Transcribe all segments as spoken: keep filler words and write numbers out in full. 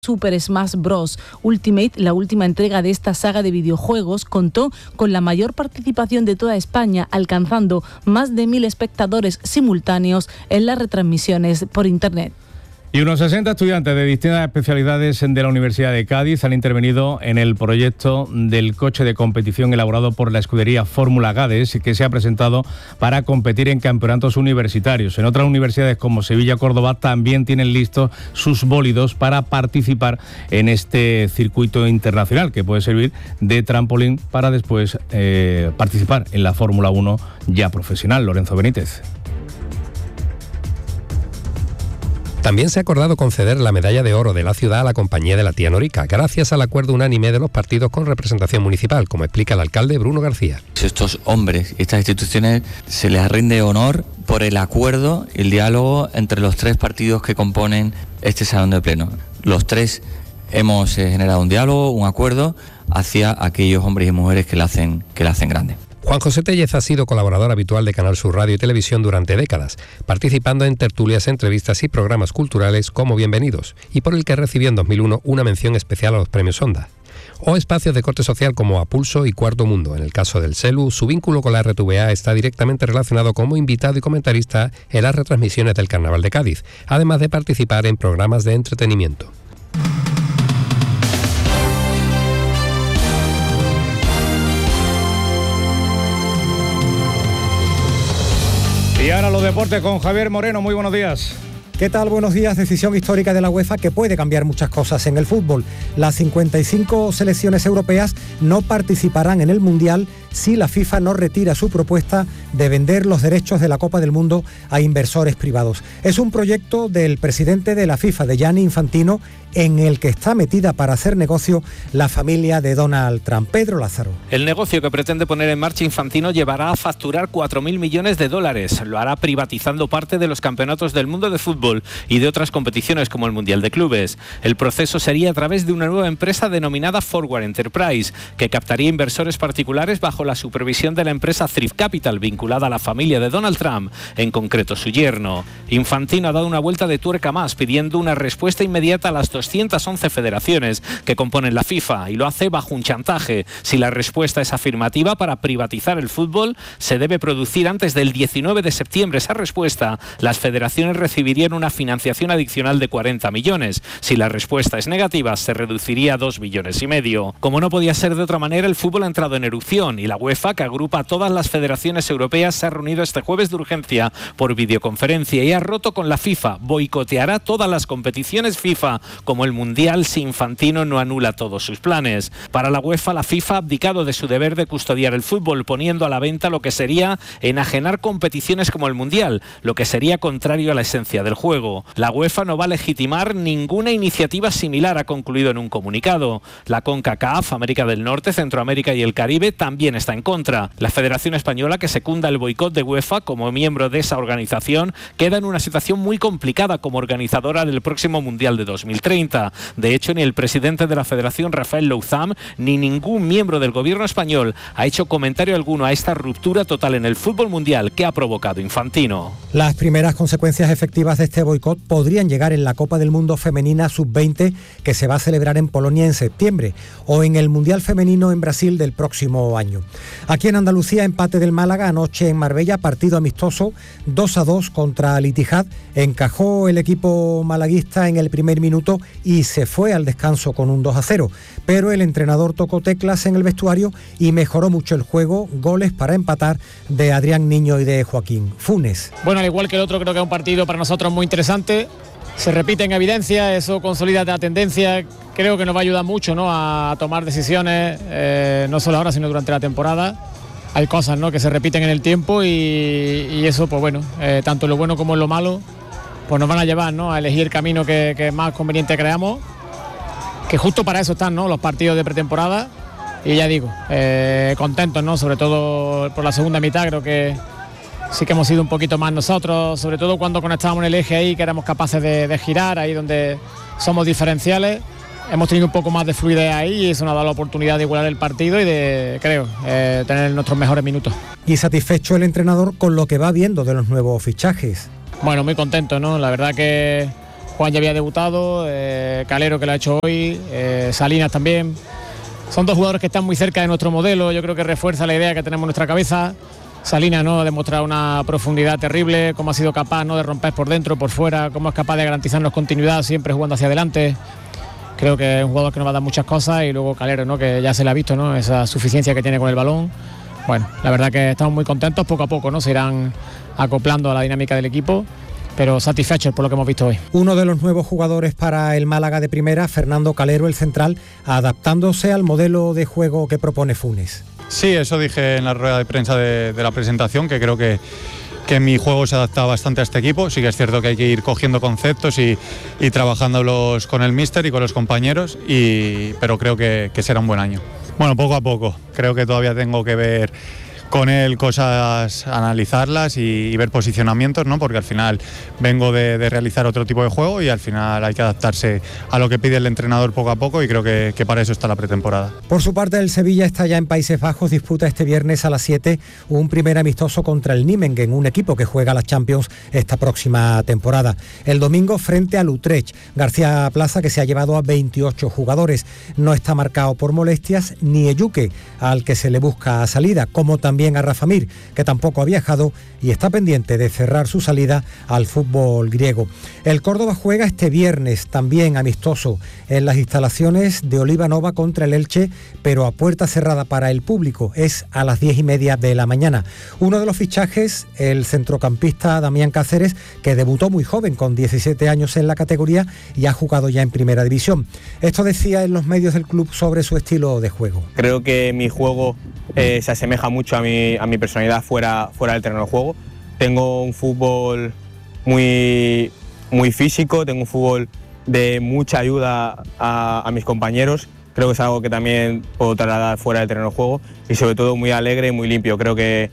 Super Smash Bros. Ultimate, la última entrega de esta saga de videojuegos, contó con la mayor participación de toda España, alcanzando más de mil espectadores simultáneos en las retransmisiones por internet. Y unos sesenta estudiantes de distintas especialidades de la Universidad de Cádiz han intervenido en el proyecto del coche de competición elaborado por la escudería Fórmula Gades, que se ha presentado para competir en campeonatos universitarios. En otras universidades como Sevilla, Córdoba, también tienen listos sus bólidos para participar en este circuito internacional, que puede servir de trampolín para después eh, participar en la Fórmula uno ya profesional. Lorenzo Benítez. También se ha acordado conceder la medalla de oro de la ciudad a la Compañía de la Tía Norica, gracias al acuerdo unánime de los partidos con representación municipal, como explica el alcalde Bruno García. Estos hombres y estas instituciones se les rinde honor por el acuerdo y el diálogo entre los tres partidos que componen este salón de pleno. Los tres hemos eh, generado un diálogo, un acuerdo hacia aquellos hombres y mujeres que la hacen, que la hacen grande. Juan José Tellez ha sido colaborador habitual de Canal Sur Radio y Televisión durante décadas, participando en tertulias, entrevistas y programas culturales como Bienvenidos, y por el que recibió en dos mil uno una mención especial a los premios Onda. O espacios de corte social como A Pulso y Cuarto Mundo. En el caso del Selu, su vínculo con la R T V A está directamente relacionado como invitado y comentarista en las retransmisiones del Carnaval de Cádiz, además de participar en programas de entretenimiento. Y ahora los deportes con Javier Moreno. Muy buenos días. ¿Qué tal? Buenos días. Decisión histórica de la UEFA que puede cambiar muchas cosas en el fútbol. Las cincuenta y cinco selecciones europeas no participarán en el Mundial si la FIFA no retira su propuesta de vender los derechos de la Copa del Mundo a inversores privados. Es un proyecto del presidente de la FIFA, de Gianni Infantino, en el que está metida para hacer negocio la familia de Donald Trump. Pedro Lázaro. El negocio que pretende poner en marcha Infantino llevará a facturar cuatro mil millones de dólares. Lo hará privatizando parte de los campeonatos del mundo de fútbol y de otras competiciones como el Mundial de Clubes. El proceso sería a través de una nueva empresa denominada Forward Enterprise, que captaría inversores particulares bajo la supervisión de la empresa Thrift Capital, vinculada a la familia de Donald Trump, en concreto su yerno. Infantino ha dado una vuelta de tuerca más, pidiendo una respuesta inmediata a las doscientas once federaciones que componen la FIFA, y lo hace bajo un chantaje. Si la respuesta es afirmativa para privatizar el fútbol, se debe producir antes del diecinueve de septiembre esa respuesta. Las federaciones recibirían una financiación adicional de cuarenta millones. Si la respuesta es negativa, se reduciría a dos millones y medio. Como no podía ser de otra manera, el fútbol ha entrado en erupción y la UEFA, que agrupa a todas las federaciones europeas, se ha reunido este jueves de urgencia por videoconferencia y ha roto con la FIFA. Boicoteará todas las competiciones FIFA, como el Mundial, si Infantino no anula todos sus planes. Para la UEFA, la FIFA ha abdicado de su deber de custodiar el fútbol, poniendo a la venta lo que sería enajenar competiciones como el Mundial, lo que sería contrario a la esencia del juego. La UEFA no va a legitimar ninguna iniciativa similar, ha concluido en un comunicado. La CONCACAF, América del Norte, Centroamérica y el Caribe, también está en contra. La Federación Española, que secunda el boicot de UEFA como miembro de esa organización, queda en una situación muy complicada como organizadora del próximo Mundial de dos mil treinta. De hecho, ni el presidente de la Federación, Rafael Louzam, ni ningún miembro del gobierno español ha hecho comentario alguno a esta ruptura total en el fútbol mundial que ha provocado Infantino. Las primeras consecuencias efectivas de este boicot podrían llegar en la Copa del Mundo Femenina sub veinte, que se va a celebrar en Polonia en septiembre, o en el Mundial Femenino en Brasil del próximo año. Aquí en Andalucía, empate del Málaga anoche en Marbella, partido amistoso dos a dos contra Al Ittihad. Encajó el equipo malaguista en el primer minuto y se fue al descanso con un dos a cero, pero el entrenador tocó teclas en el vestuario y mejoró mucho el juego. Goles para empatar de Adrián Niño y de Joaquín Funes. Bueno, al igual que el otro, creo que es un partido para nosotros muy interesante. Se repite en evidencia, eso consolida la tendencia. Creo que nos va a ayudar mucho, ¿no?, a tomar decisiones, eh, no solo ahora, sino durante la temporada. Hay cosas, ¿no?, que se repiten en el tiempo y, y eso, pues bueno, eh, tanto lo bueno como lo malo, pues nos van a llevar, ¿no?, a elegir el camino que, que más conveniente creamos, que justo para eso están, ¿no?, los partidos de pretemporada. Y ya digo, eh, contentos, ¿no?, sobre todo por la segunda mitad. Creo que sí que hemos sido un poquito más nosotros, sobre todo cuando conectábamos en el eje ahí, que éramos capaces de, de girar, ahí donde somos diferenciales. Hemos tenido un poco más de fluidez ahí y eso nos ha dado la oportunidad de igualar el partido y de, creo, eh, tener nuestros mejores minutos. Y satisfecho el entrenador con lo que va viendo de los nuevos fichajes. Bueno, muy contento, ¿no? La verdad que Juan ya había debutado, eh, Calero que lo ha hecho hoy, eh, Salinas también. Son dos jugadores que están muy cerca de nuestro modelo, yo creo que refuerza la idea que tenemos en nuestra cabeza. Salinas, ¿no?, ha demostrado una profundidad terrible, cómo ha sido capaz, ¿no?, de romper por dentro, por fuera, cómo es capaz de garantizarnos continuidad siempre jugando hacia adelante. Creo que es un jugador que nos va a dar muchas cosas, y luego Calero, ¿no?, que ya se le ha visto, ¿no?, esa suficiencia que tiene con el balón. Bueno, la verdad que estamos muy contentos, poco a poco, ¿no?, se irán acoplando a la dinámica del equipo, pero satisfechos por lo que hemos visto hoy. Uno de los nuevos jugadores para el Málaga de primera, Fernando Calero, el central, adaptándose al modelo de juego que propone Funes. Sí, eso dije en la rueda de prensa de, de la presentación, que creo que que mi juego se adapta bastante a este equipo. Sí que es cierto que hay que ir cogiendo conceptos y, y trabajándolos con el míster y con los compañeros, y, pero creo que, que será un buen año. Bueno, poco a poco. Creo que todavía tengo que ver con él cosas, analizarlas y, y ver posicionamientos, ¿no? Porque al final vengo de, de realizar otro tipo de juego y al final hay que adaptarse a lo que pide el entrenador poco a poco, y creo que, que para eso está la pretemporada. Por su parte, el Sevilla está ya en Países Bajos, disputa este viernes a las siete un primer amistoso contra el Nijmegen, un equipo que juega la Champions esta próxima temporada. El domingo frente al Utrecht, García Plaza, que se ha llevado a veintiocho jugadores. No está marcado por molestias ni Eyuke, al que se le busca salida, como también a Rafa Mir, que tampoco ha viajado y está pendiente de cerrar su salida al fútbol griego. El Córdoba juega este viernes, también amistoso, en las instalaciones de Oliva Nova contra el Elche, pero a puerta cerrada para el público. Es a las diez y media de la mañana. Uno de los fichajes, el centrocampista Damián Cáceres, que debutó muy joven, con diecisiete años en la categoría, y ha jugado ya en primera división. Esto decía en los medios del club sobre su estilo de juego. Creo que mi juego eh, se asemeja mucho a mi, a mi personalidad fuera, fuera del terreno de juego. Tengo un fútbol muy, muy físico, tengo un fútbol de mucha ayuda a, a mis compañeros. Creo que es algo que también puedo trasladar fuera del terreno de juego, y sobre todo muy alegre y muy limpio. Creo que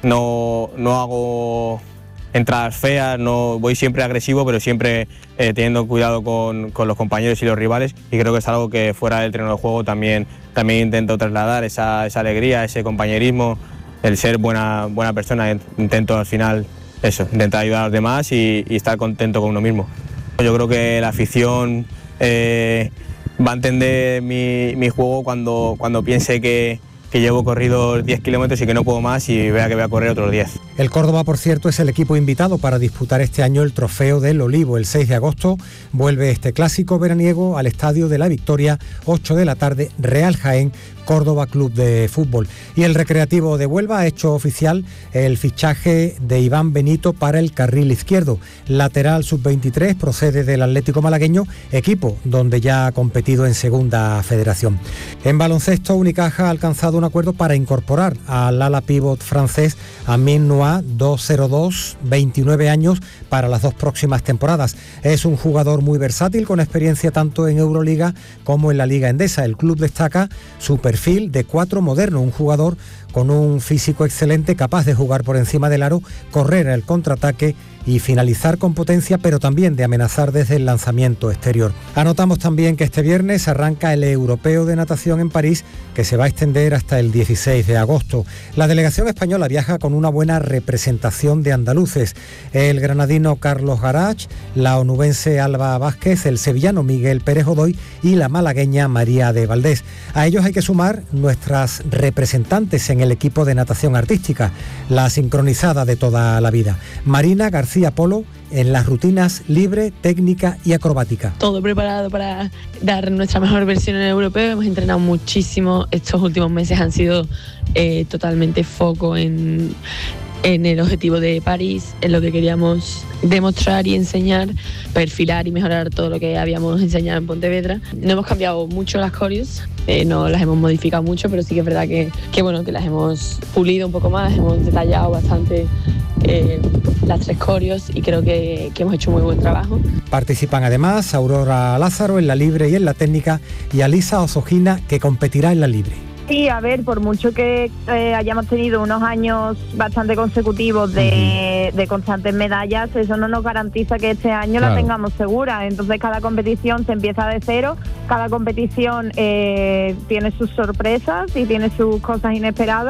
no, no hago entradas feas, no voy siempre agresivo, pero siempre eh, teniendo cuidado con, con los compañeros y los rivales, y creo que es algo que fuera del terreno de juego también, también intento trasladar, esa, esa alegría, ese compañerismo, el ser buena, buena persona. Intento al final eso, intentar ayudar a los demás y, y estar contento con uno mismo. Yo creo que la afición eh, va a entender mi, mi juego cuando, cuando piense que, que llevo corrido diez kilómetros y que no puedo más, y vea que voy a correr otros diez. El Córdoba, por cierto, es el equipo invitado para disputar este año el Trofeo del Olivo. El seis de agosto vuelve este clásico veraniego al Estadio de la Victoria, ocho de la tarde, Real Jaén, Córdoba Club de Fútbol. Y el Recreativo de Huelva ha hecho oficial el fichaje de Iván Benito para el carril izquierdo. Lateral sub veintitrés, procede del Atlético Malagueño, equipo donde ya ha competido en Segunda Federación. En baloncesto, Unicaja ha alcanzado un acuerdo para incorporar al ala pívot francés Amin Noah, doscientos dos, veintinueve años, para las dos próximas temporadas. Es un jugador muy versátil, con experiencia tanto en Euroliga como en la Liga Endesa. El club destaca su perfil de cuatro moderno, un jugador con un físico excelente, capaz de jugar por encima del aro, correr el contraataque y finalizar con potencia, pero también de amenazar desde el lanzamiento exterior. Anotamos también que este viernes arranca el Europeo de Natación en París, que se va a extender hasta el dieciséis de agosto. La delegación española viaja con una buena representación de andaluces: el granadino Carlos Garach, la onubense Alba Vázquez, el sevillano Miguel Pérez Godoy y la malagueña María de Valdés. A ellos hay que sumar nuestras representantes en el equipo de natación artística, la sincronizada de toda la vida: Marina García Polo, en las rutinas libre, técnica y acrobática. Todo preparado para dar nuestra mejor versión en el europeo. Hemos entrenado muchísimo. Estos últimos meses han sido eh, totalmente foco en, en el objetivo de París, en lo que queríamos demostrar y enseñar, perfilar y mejorar todo lo que habíamos enseñado en Pontevedra. No hemos cambiado mucho las coreos, eh, no las hemos modificado mucho, pero sí que es verdad que, que, bueno, que las hemos pulido un poco más, hemos detallado bastante eh, las tres coreos, y creo que, que hemos hecho muy buen trabajo. Participan además Aurora Lázaro en la libre y en la técnica, y Alisa Ozogina, que competirá en la libre. Sí, a ver, por mucho que eh, hayamos tenido unos años bastante consecutivos de, uh-huh. de constantes medallas, eso no nos garantiza que este año claro. la tengamos segura. Entonces cada competición se empieza de cero, cada competición eh, tiene sus sorpresas y tiene sus cosas inesperadas,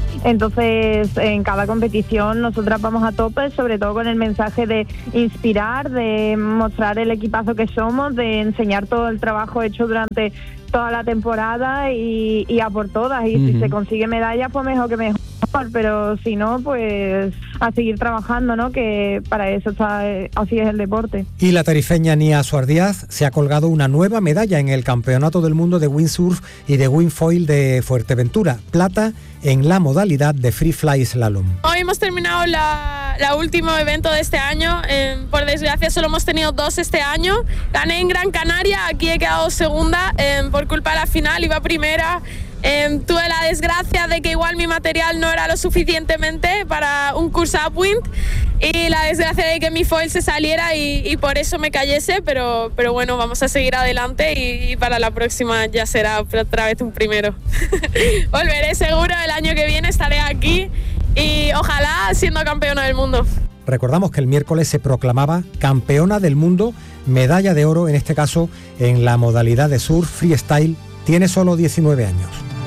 Entonces, en cada competición nosotras vamos a tope, sobre todo con el mensaje de inspirar, de mostrar el equipazo que somos, de enseñar todo el trabajo hecho durante toda la temporada y, y a por todas. Y uh-huh. si se consigue medalla, pues mejor que mejor, pero si no, pues a seguir trabajando, ¿no? Que para eso está, así es el deporte. Y la tarifeña Nia Suardíaz se ha colgado una nueva medalla en el Campeonato del Mundo de Windsurf y de Windfoil de Fuerteventura, plata en la modalidad de Free Fly Slalom. Hoy hemos terminado la, la último evento de este año. Eh, por desgracia solo hemos tenido dos este año. Gané en Gran Canaria, aquí he quedado segunda eh, por culpa de la final, iba primera. Eh, tuve la desgracia de que igual mi material no era lo suficientemente para un curso upwind y la desgracia de que mi foil se saliera y, y por eso me cayese, pero, pero bueno, vamos a seguir adelante y, y para la próxima ya será otra vez un primero. Volveré seguro, el año que viene estaré aquí y ojalá siendo campeona del mundo. Recordamos que el miércoles se proclamaba campeona del mundo, medalla de oro, en este caso en la modalidad de surf freestyle. Tiene solo diecinueve años.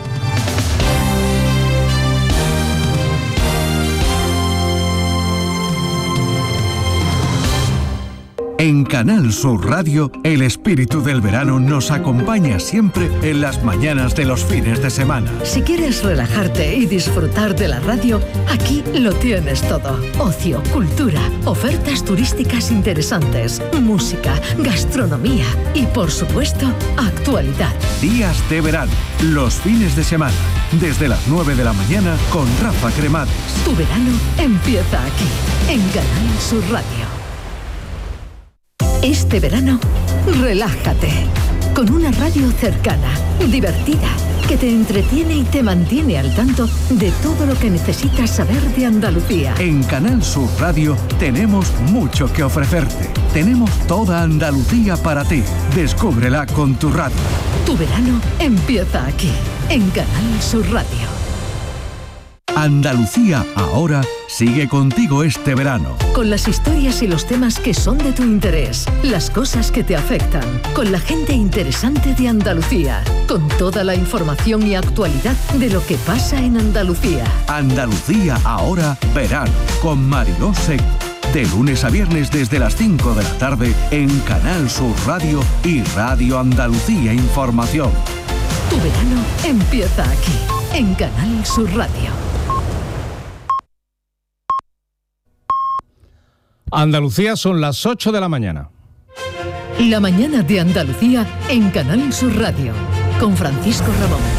En Canal Sur Radio, el espíritu del verano nos acompaña siempre en las mañanas de los fines de semana. Si quieres relajarte y disfrutar de la radio, aquí lo tienes todo. Ocio, cultura, ofertas turísticas interesantes, música, gastronomía y, por supuesto, actualidad. Días de verano, los fines de semana, desde las nueve de la mañana con Rafa Cremades. Tu verano empieza aquí, en Canal Sur Radio. Este verano, relájate con una radio cercana, divertida, que te entretiene y te mantiene al tanto de todo lo que necesitas saber de Andalucía. En Canal Sur Radio tenemos mucho que ofrecerte. Tenemos toda Andalucía para ti. Descúbrela con tu radio. Tu verano empieza aquí, en Canal Sur Radio. Andalucía ahora sigue contigo este verano. Con las historias y los temas que son de tu interés, las cosas que te afectan, con la gente interesante de Andalucía, con toda la información y actualidad de lo que pasa en Andalucía. Andalucía ahora verano, con Mariló Seco. De lunes a viernes desde las cinco de la tarde en Canal Sur Radio y Radio Andalucía Información. Tu verano empieza aquí, en Canal Sur Radio. Andalucía, son las ocho de la mañana. La mañana de Andalucía en Canal Sur Radio, con Francisco Ramón.